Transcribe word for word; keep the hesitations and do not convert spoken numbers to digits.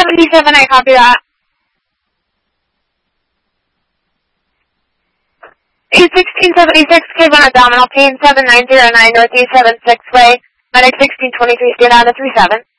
seventy-seven, I copy that. two sixteen seventy-six, Cleveland Abdominal Pain, seven nine zero nine Northeast seven six Way, Medic sixteen twenty-three, stay down to three seven.